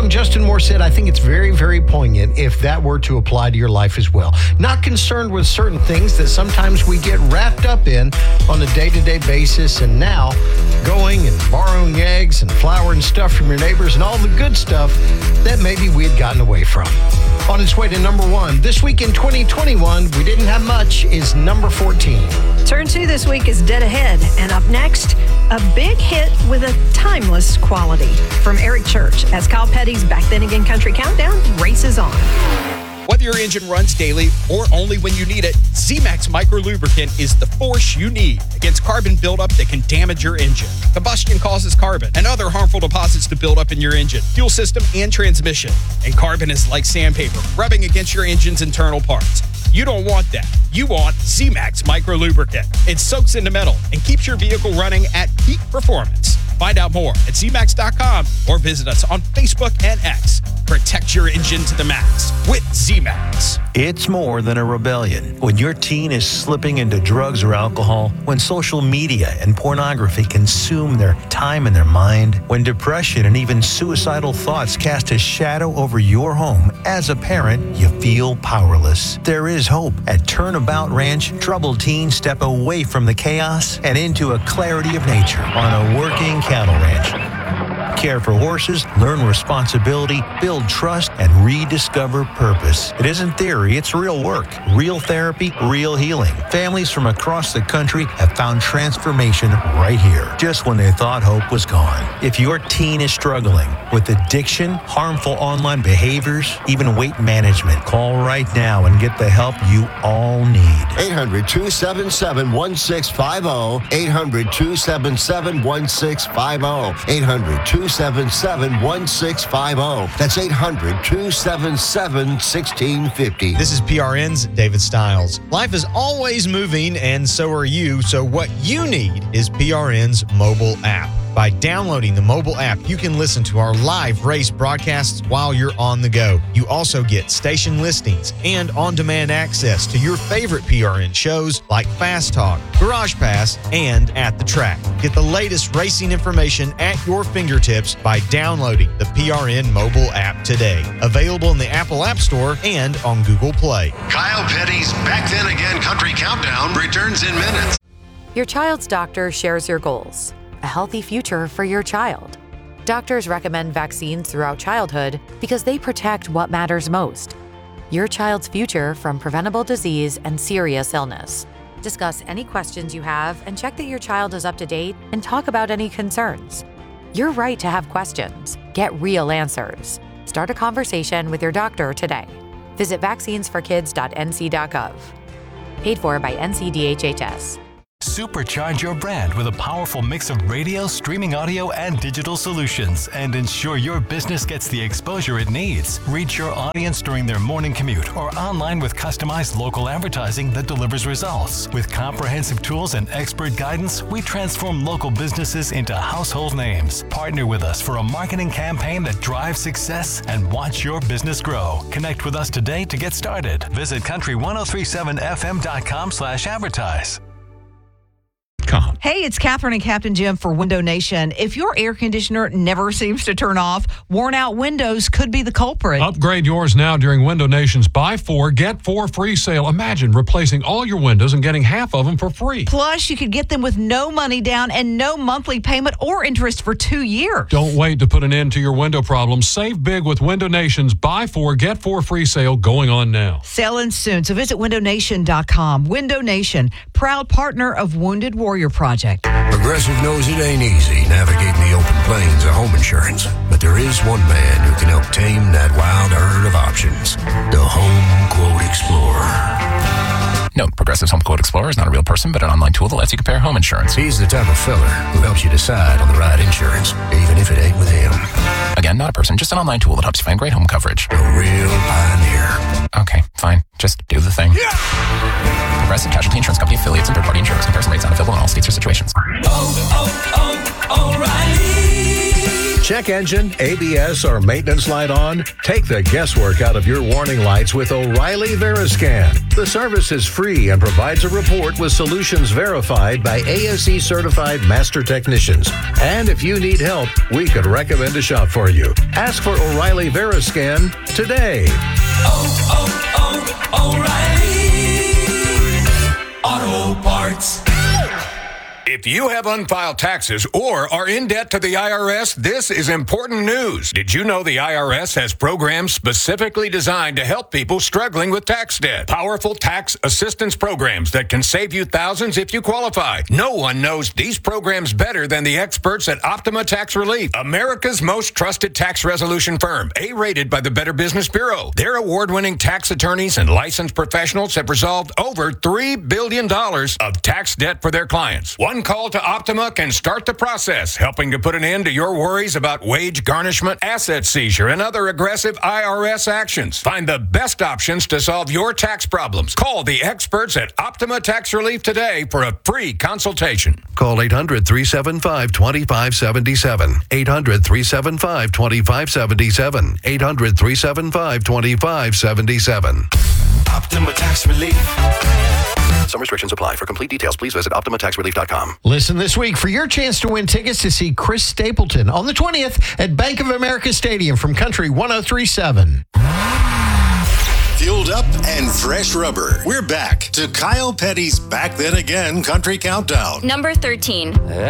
song Justin Moore said, I think it's very, very poignant if that were to apply to your life as well. Not concerned with certain things that sometimes we get wrapped up in on a day-to-day basis, and now going and borrowing eggs and flour and stuff from your neighbors and all the good stuff that maybe we had gotten away from. On its way to number 1, this week in 2021, we didn't have much, is number 14. Turn 2 this week is Dead Ahead. And up next, a big hit with a timeless quality from Eric Church as Kyle Petty's Back Then Again Country Countdown races on. Whether your engine runs daily or only when you need it, Z-Max Micro Lubricant is the force you need against carbon buildup that can damage your engine. Combustion causes carbon and other harmful deposits to build up in your engine, fuel system, and transmission. And carbon is like sandpaper, rubbing against your engine's internal parts. You don't want that. You want Z-Max Micro Lubricant. It soaks into metal and keeps your vehicle running at peak performance. Find out more at zmax.com or visit us on Facebook and X. Protect your engine to the max with Z-Max. It's more than a rebellion. When your teen is slipping into drugs or alcohol, when social media and pornography consume their time and their mind, when depression and even suicidal thoughts cast a shadow over your home, as a parent, you feel powerless. There is hope. At Turnabout Ranch, troubled teens step away from the chaos and into a clarity of nature on a working cattle ranch. Care for horses, learn responsibility, build trust, and rediscover purpose. It isn't theory, it's real work. Real therapy, real healing. Families from across the country have found transformation right here, just when they thought hope was gone. If your teen is struggling with addiction, harmful online behaviors, even weight management, call right now and get the help you all need. 800-277-1650. 800-277-1650. 800-277-1650. That's 800-277-1650. This is PRN's David Stiles. Life is always moving, and so are you. So what you need is PRN's mobile app. By downloading the mobile app, you can listen to our live race broadcasts while you're on the go. You also get station listings and on-demand access to your favorite PRN shows like Fast Talk, Garage Pass, and At the Track. Get the latest racing information at your fingertips by downloading the PRN mobile app today. Available in the Apple App Store and on Google Play. Kyle Petty's Back Then Again Country Countdown returns in minutes. Your child's doctor shares your goals. A healthy future for your child. Doctors recommend vaccines throughout childhood because they protect what matters most. Your child's future from preventable disease and serious illness. Discuss any questions you have and check that your child is up to date and talk about any concerns. You're right to have questions. Get real answers. Start a conversation with your doctor today. Visit vaccinesforkids.nc.gov. Paid for by NCDHHS. Supercharge your brand with a powerful mix of radio, streaming audio, and digital solutions, and ensure your business gets the exposure it needs. Reach your audience during their morning commute or online with customized local advertising that delivers results. With comprehensive tools and expert guidance, we transform local businesses into household names. Partner with us for a marketing campaign that drives success and watch your business grow. Connect with us today to get started. Visit country1037fm.com/advertise. Hey, it's Catherine and Captain Jim for Window Nation. If your air conditioner never seems to turn off, worn out windows could be the culprit. Upgrade yours now during Window Nation's Buy 4, Get 4 free sale. Imagine replacing all your windows and getting half of them for free. Plus, you could get them with no money down and no monthly payment or interest for 2 years. Don't wait to put an end to your window problems. Save big with Window Nation's Buy 4, Get 4 free sale going on now. Sale ends soon, so visit windownation.com. Window Nation, proud partner of Wounded Warrior Project. Progressive knows it ain't easy navigating the open plains of home insurance, but there is one man who can help tame that wild herd of options. The Home Quote Explorer. No, Progressive's Home Quote Explorer is not a real person, but an online tool that lets you compare home insurance. He's the type of fella who helps you decide on the right insurance, even if it ain't with him. Again, not a person, just an online tool that helps you find great home coverage. A real pioneer. Okay, fine. Just do the thing. Yeah! Progressive Casualty Insurance Company affiliates and third-party insurers. Comparison rates not available in all states or situations. O'Reilly. check engine, ABS, or maintenance light on? Take the guesswork out of your warning lights with O'Reilly Veriscan. The service is free and provides a report with solutions verified by ASE certified master technicians. And if you need help, we could recommend a shop for you. Ask for O'Reilly Veriscan today. O'Reilly Auto Parts. If you have unfiled taxes or are in debt to the IRS, this is important news. Did you know the IRS has programs specifically designed to help people struggling with tax debt? Powerful tax assistance programs that can save you thousands if you qualify. No one knows these programs better than the experts at Optima Tax Relief, America's most trusted tax resolution firm, A-rated by the Better Business Bureau. Their award-winning tax attorneys and licensed professionals have resolved over $3 billion of tax debt for their clients. One call to Optima can start the process, helping to put an end to your worries about wage garnishment, asset seizure, and other aggressive IRS actions. Find the best options to solve your tax problems. Call the experts at Optima Tax Relief today for a free consultation. Call 800-375-2577. 800-375-2577. 800-375-2577. Optima Tax Relief. Some restrictions apply. For complete details, please visit OptimaTaxRelief.com. Listen this week for your chance to win tickets to see Chris Stapleton on the 20th at Bank of America Stadium from Country 103.7. Fueled up and fresh rubber. We're back to Kyle Petty's Back Then Again Country Countdown. Number 13.